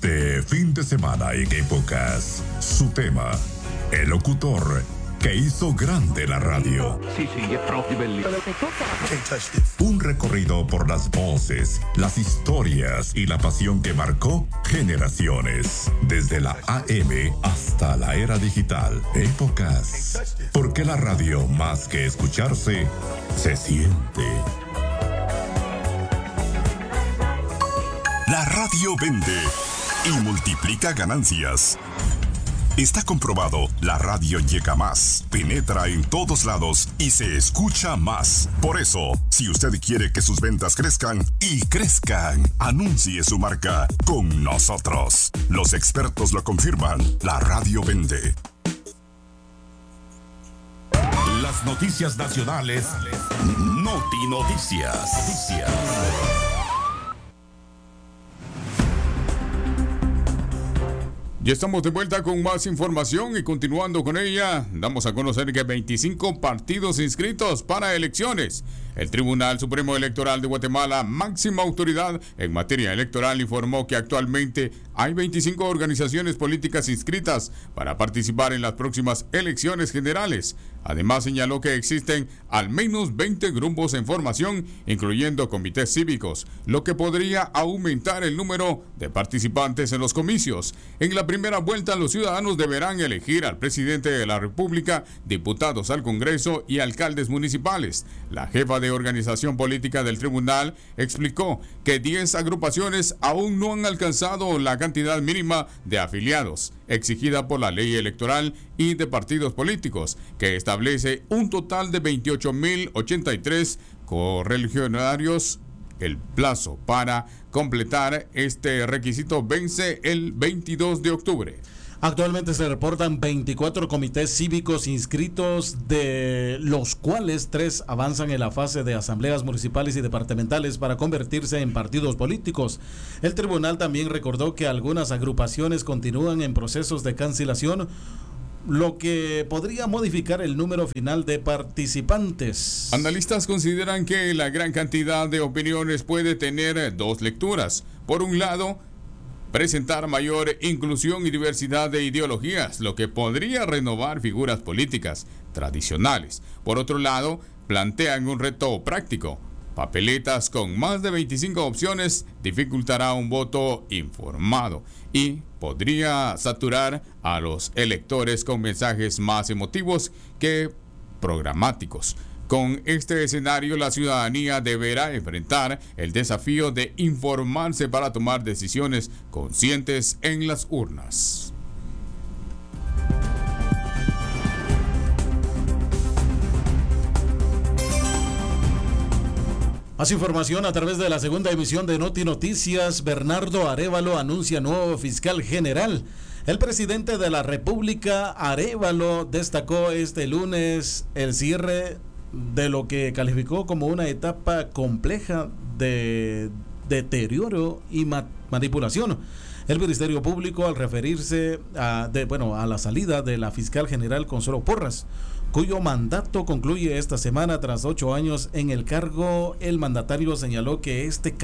Este fin de semana en Épocas, su tema, el locutor que hizo grande la radio. Sì, è proprio bellissimo. Un recorrido por las voces, las historias y la pasión que marcó generaciones. Desde la AM hasta la era digital. Épocas. Porque la radio, más que escucharse, se siente. La radio vende y multiplica ganancias. Está comprobado, la radio llega más, penetra en todos lados y se escucha más. Por eso, si usted quiere que sus ventas crezcan y crezcan, anuncie su marca con nosotros. Los expertos lo confirman, la radio vende. Las noticias nacionales. Noti Noticias. Ya estamos de vuelta con más información y continuando con ella, damos a conocer que 25 partidos inscritos para elecciones. El Tribunal Supremo Electoral de Guatemala, máxima autoridad en materia electoral, informó que actualmente hay 25 organizaciones políticas inscritas para participar en las próximas elecciones generales. Además, señaló que existen al menos 20 grupos en formación, incluyendo comités cívicos, lo que podría aumentar el número de participantes en los comicios. En la primera vuelta, los ciudadanos deberán elegir al presidente de la República, diputados al Congreso y alcaldes municipales. La jefa de organización política del tribunal explicó que 10 agrupaciones aún no han alcanzado la cantidad mínima de afiliados exigida por la ley electoral y de partidos políticos, que establece un total de 28.083 correligionarios. El plazo para completar este requisito vence el 22 de octubre. Actualmente se reportan 24 comités cívicos inscritos, de los cuales 3 avanzan en la fase de asambleas municipales y departamentales para convertirse en partidos políticos. El tribunal también recordó que algunas agrupaciones continúan en procesos de cancelación, lo que podría modificar el número final de participantes. Analistas consideran que la gran cantidad de opiniones puede tener dos lecturas. Por un lado, presentar mayor inclusión y diversidad de ideologías, lo que podría renovar figuras políticas tradicionales. Por otro lado, plantean un reto práctico. Papeletas con más de 25 opciones dificultará un voto informado y podría saturar a los electores con mensajes más emotivos que programáticos. Con este escenario, la ciudadanía deberá enfrentar el desafío de informarse para tomar decisiones conscientes en las urnas. Más información a través de la segunda emisión de Noti Noticias. Bernardo Arévalo anuncia nuevo fiscal general. El presidente de la República, Arévalo, destacó este lunes el cierre de lo que calificó como una etapa compleja de deterioro y manipulación. El Ministerio Público, al referirse a la salida de la fiscal general Consuelo Porras, cuyo mandato concluye esta semana tras 8 años en el cargo, el mandatario señaló que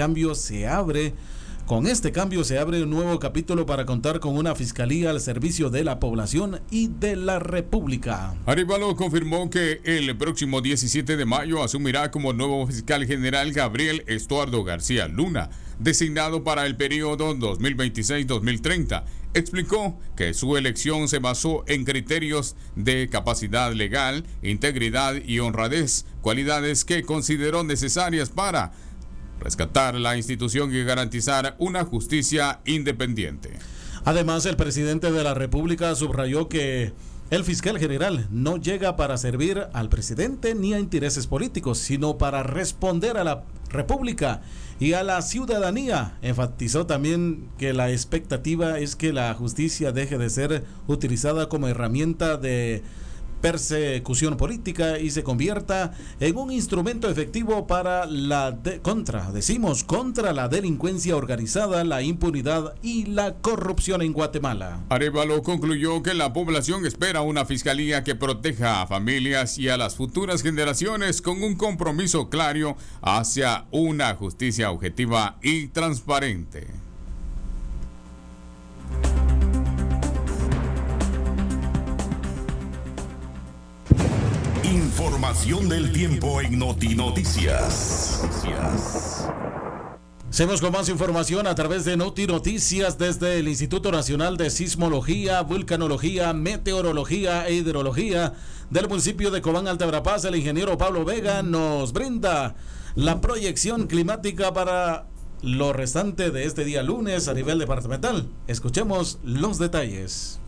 con este cambio se abre un nuevo capítulo para contar con una fiscalía al servicio de la población y de la República. Arévalo confirmó que el próximo 17 de mayo asumirá como nuevo fiscal general Gabriel Estuardo García Luna, designado para el periodo 2026-2030. Explicó que su elección se basó en criterios de capacidad legal, integridad y honradez, cualidades que consideró necesarias para rescatar la institución y garantizar una justicia independiente. Además, el presidente de la República subrayó que el fiscal general no llega para servir al presidente ni a intereses políticos, sino para responder a la República y a la ciudadanía. Enfatizó también que la expectativa es que la justicia deje de ser utilizada como herramienta de persecución política y se convierta en un instrumento efectivo para contra la delincuencia organizada, la impunidad y la corrupción en Guatemala. Arévalo concluyó que la población espera una fiscalía que proteja a familias y a las futuras generaciones con un compromiso claro hacia una justicia objetiva y transparente. Información del tiempo en Noticias. Seguimos con más información a través de Noti Noticias desde el Instituto Nacional de Sismología, Vulcanología, Meteorología e Hidrología del municipio de Cobán, Alta Verapaz. El ingeniero Pablo Vega nos brinda la proyección climática para lo restante de este día lunes a nivel departamental. Escuchemos los detalles.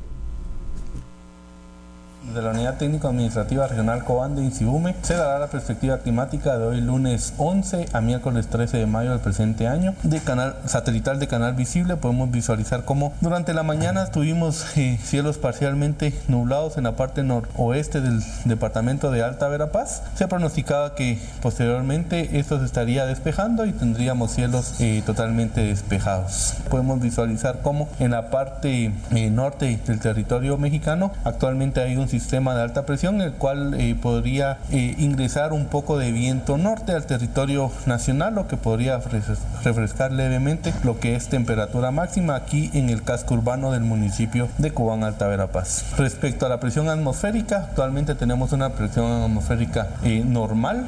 De la Unidad Técnico Administrativa Regional Cobán de Insibume se dará la perspectiva climática de hoy lunes 11 a miércoles 13 de mayo del presente año. De canal satelital de canal visible podemos visualizar cómo durante la mañana tuvimos cielos parcialmente nublados en la parte noroeste del departamento de Alta Verapaz. Se pronosticaba que posteriormente esto se estaría despejando y tendríamos cielos totalmente despejados. Podemos visualizar cómo en la parte norte del territorio mexicano actualmente hay un sistema de alta presión, el cual podría ingresar un poco de viento norte al territorio nacional, lo que podría refrescar levemente lo que es temperatura máxima aquí en el casco urbano del municipio de Cobán, Alta Verapaz. Respecto a la presión atmosférica, actualmente tenemos una presión atmosférica normal,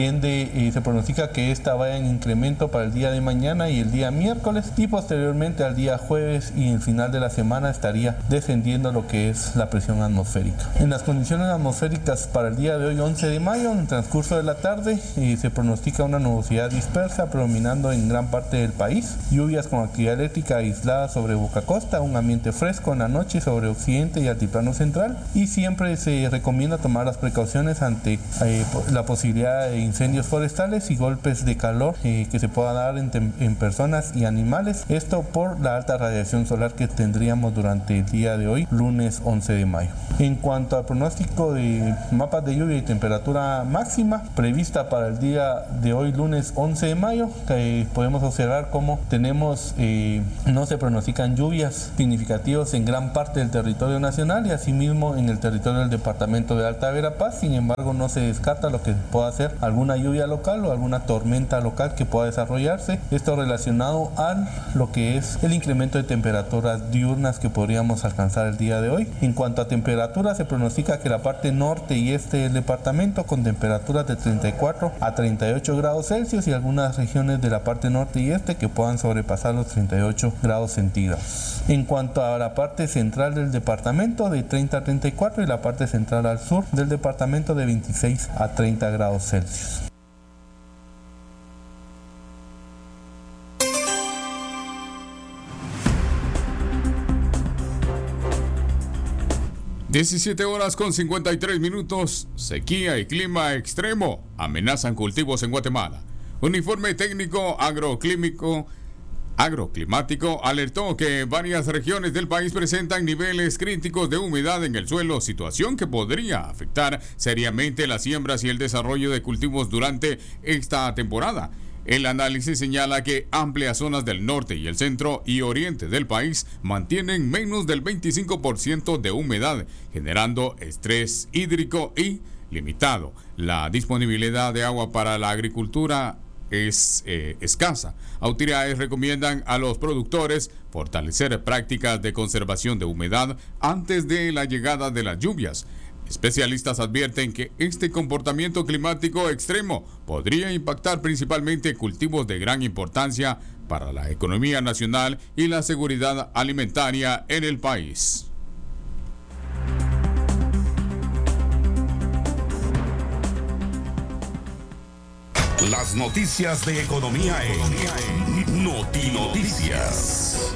se pronostica que esta vaya en incremento para el día de mañana y el día miércoles, y posteriormente al día jueves y el final de la semana estaría descendiendo lo que es la presión atmosférica. En las condiciones atmosféricas para el día de hoy, 11 de mayo, en el transcurso de la tarde, se pronostica una nubosidad dispersa predominando en gran parte del país, lluvias con actividad eléctrica aislada sobre Boca Costa, un ambiente fresco en la noche sobre occidente y altiplano central, y siempre se recomienda tomar las precauciones ante la posibilidad de incendios forestales y golpes de calor que se pueda dar en personas y animales, esto por la alta radiación solar que tendríamos durante el día de hoy, lunes 11 de mayo. En cuanto al pronóstico de mapas de lluvia y temperatura máxima prevista para el día de hoy, lunes 11 de mayo, podemos observar cómo tenemos, no se pronostican lluvias significativas en gran parte del territorio nacional y asimismo en el territorio del departamento de Alta Verapaz. Sin embargo, no se descarta lo que pueda ser alguna lluvia local o alguna tormenta local que pueda desarrollarse, esto relacionado a lo que es el incremento de temperaturas diurnas que podríamos alcanzar el día de hoy. En cuanto a temperatura, se pronostica que la parte norte y este del departamento con temperaturas de 34 a 38 grados Celsius y algunas regiones de la parte norte y este que puedan sobrepasar los 38 grados centígrados. En cuanto a la parte central del departamento, de 30 a 34, y la parte central al sur del departamento de 26 a 30 grados Celsius. (17:53). Sequía y clima extremo amenazan cultivos en Guatemala. Un informe técnico agroclimático alertó que varias regiones del país presentan niveles críticos de humedad en el suelo, situación que podría afectar seriamente las siembras y el desarrollo de cultivos durante esta temporada. El análisis señala que amplias zonas del norte y el centro y oriente del país mantienen menos del 25% de humedad, generando estrés hídrico y limitado. La disponibilidad de agua para la agricultura es escasa. Autoridades recomiendan a los productores fortalecer prácticas de conservación de humedad antes de la llegada de las lluvias. Especialistas advierten que este comportamiento climático extremo podría impactar principalmente cultivos de gran importancia para la economía nacional y la seguridad alimentaria en el país. Las noticias de economía en Noti Noticias.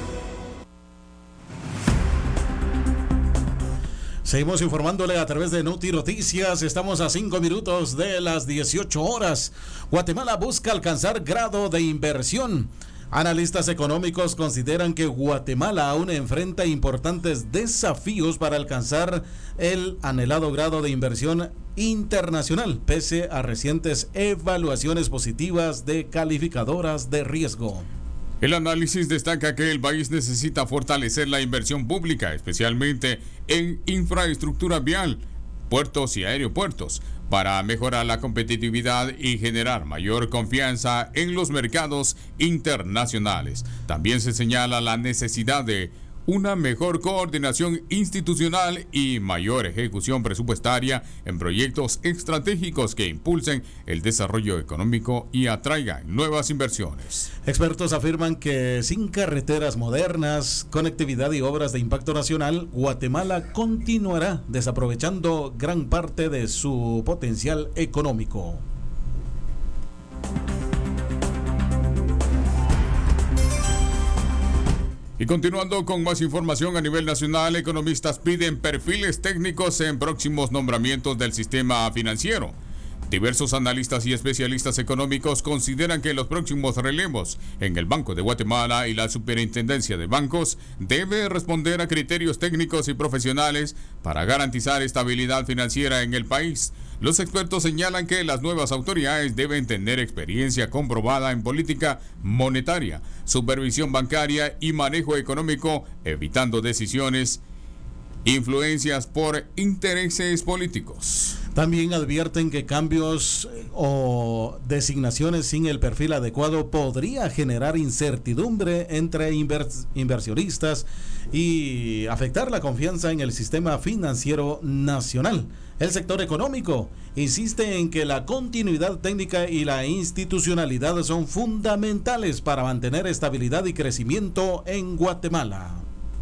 Seguimos informándole a través de Noti Noticias. Estamos a 5 minutos de las 18 horas. Guatemala busca alcanzar grado de inversión. Analistas económicos consideran que Guatemala aún enfrenta importantes desafíos para alcanzar el anhelado grado de inversión internacional, pese a recientes evaluaciones positivas de calificadoras de riesgo. El análisis destaca que el país necesita fortalecer la inversión pública, especialmente en infraestructura vial, puertos y aeropuertos, para mejorar la competitividad y generar mayor confianza en los mercados internacionales. También se señala la necesidad de una mejor coordinación institucional y mayor ejecución presupuestaria en proyectos estratégicos que impulsen el desarrollo económico y atraigan nuevas inversiones. Expertos afirman que sin carreteras modernas, conectividad y obras de impacto nacional, Guatemala continuará desaprovechando gran parte de su potencial económico. Y continuando con más información a nivel nacional, economistas piden perfiles técnicos en próximos nombramientos del sistema financiero. Diversos analistas y especialistas económicos consideran que los próximos relevos en el Banco de Guatemala y la Superintendencia de Bancos debe responder a criterios técnicos y profesionales para garantizar estabilidad financiera en el país. Los expertos señalan que las nuevas autoridades deben tener experiencia comprobada en política monetaria, supervisión bancaria y manejo económico, evitando decisiones influencias por intereses políticos. También advierten que cambios o designaciones sin el perfil adecuado podría generar incertidumbre entre inversionistas y afectar la confianza en el sistema financiero nacional. El sector económico insiste en que la continuidad técnica y la institucionalidad son fundamentales para mantener estabilidad y crecimiento en Guatemala.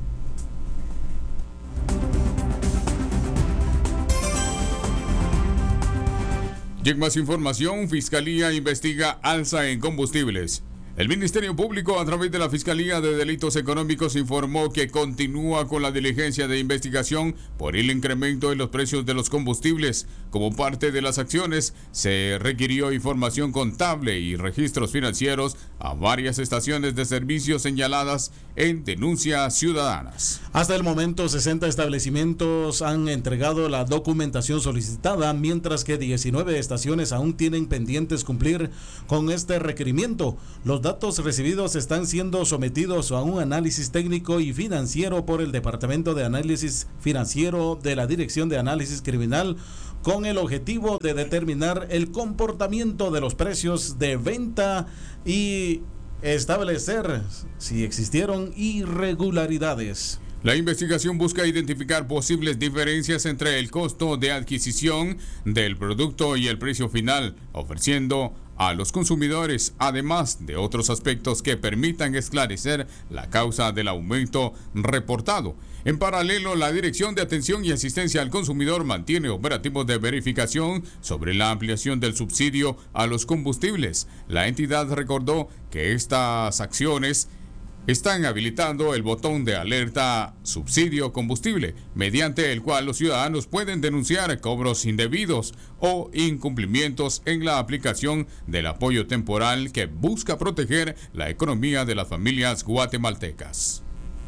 Y en más información, Fiscalía investiga alza en combustibles. El Ministerio Público, a través de la Fiscalía de Delitos Económicos, informó que continúa con la diligencia de investigación por el incremento en los precios de los combustibles. Como parte de las acciones, se requirió información contable y registros financieros a varias estaciones de servicio señaladas en denuncias ciudadanas. Hasta el momento, 60 establecimientos han entregado la documentación solicitada, mientras que 19 estaciones aún tienen pendientes cumplir con este requerimiento. Los datos recibidos están siendo sometidos a un análisis técnico y financiero por el Departamento de Análisis Financiero de la Dirección de Análisis Criminal, con el objetivo de determinar el comportamiento de los precios de venta y establecer si existieron irregularidades. La investigación busca identificar posibles diferencias entre el costo de adquisición del producto y el precio final, ofreciendo a los consumidores, además de otros aspectos que permitan esclarecer la causa del aumento reportado. En paralelo, la Dirección de Atención y Asistencia al Consumidor mantiene operativos de verificación sobre la ampliación del subsidio a los combustibles. La entidad recordó que estas acciones están habilitando el botón de alerta subsidio combustible, mediante el cual los ciudadanos pueden denunciar cobros indebidos o incumplimientos en la aplicación del apoyo temporal que busca proteger la economía de las familias guatemaltecas.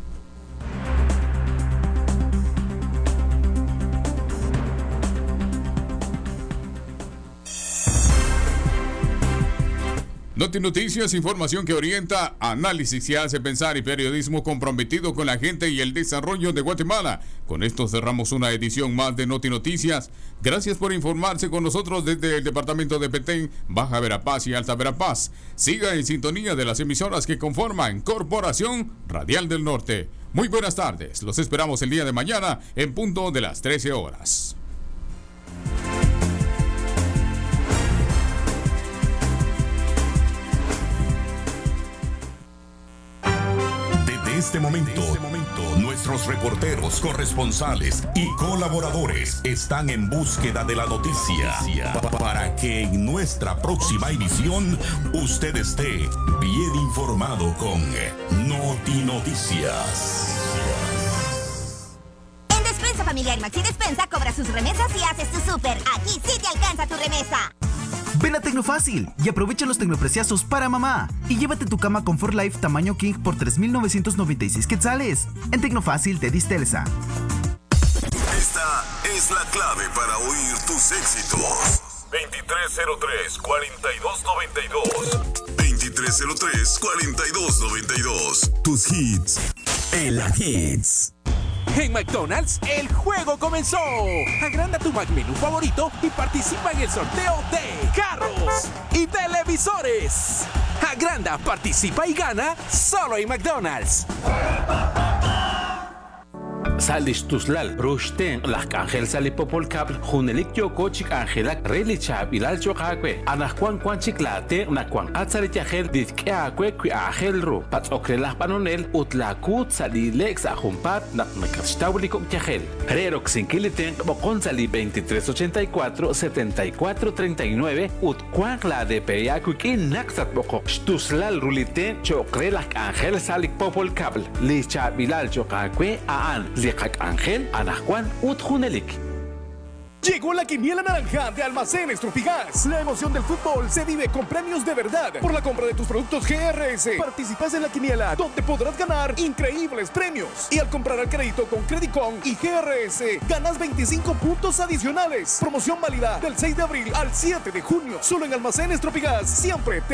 Notinoticias, información que orienta, análisis que hace pensar y periodismo comprometido con la gente y el desarrollo de Guatemala. Con esto cerramos una edición más de Notinoticias. Gracias por informarse con nosotros desde el departamento de Petén, Baja Verapaz y Alta Verapaz. Siga en sintonía de las emisoras que conforman Corporación Radial del Norte. Muy buenas tardes. Los esperamos el día de mañana en punto de las 13 horas. En este momento, nuestros reporteros, corresponsales y colaboradores están en búsqueda de la noticia para que en nuestra próxima emisión usted esté bien informado con Notinoticias. En Despensa Familiar Maxi Despensa cobra sus remesas y haces tu súper. Aquí sí te alcanza tu remesa. Ven a Tecnofácil y aprovecha los tecnopreciazos para mamá y llévate tu cama Comfort Life tamaño King por 3,996 quetzales. En Tecnofácil de Distelsa. Esta es la clave para oír tus éxitos. 2303-4292. 2303-4292. Tus hits. En la Hits. En McDonald's, el juego comenzó. Agranda tu McMenú favorito y participa en el sorteo de carros y televisores. Agranda, participa y gana solo en McDonald's. Salish tuslal, rushten, las Ángel Salipopol Cable, Junelik Yoko, Chik Angelak, Relichab, Ilal Chokakwe, Anajuan Chiklate, Nacuan Atzarichagel, Dizkeakwe, Quiagelru, Pat Okrelas Panonel, Utlakut, Salilex, Ajumpat, Nakastaulico Yagel, Rerox Inkiliten, Boconsali 2384, 7439, Utquancla de Peyacuikin, Naxat Boko, Stuslal Rulite, Chokrelas Ángel Salipopol Cable, Licha Bilal Chokakwe, Aan, Lichak Ángel, Anajuan, Utjunelik. Llegó la quiniela naranja de Almacenes Tropigas. La emoción del fútbol se vive con premios de verdad. Por la compra de tus productos GRS, participas en la quiniela donde podrás ganar increíbles premios. Y al comprar al crédito con Credicon y GRS, ganas 25 puntos adicionales. Promoción válida del 6 de abril al 7 de junio. Solo en Almacenes Tropigas. Siempre te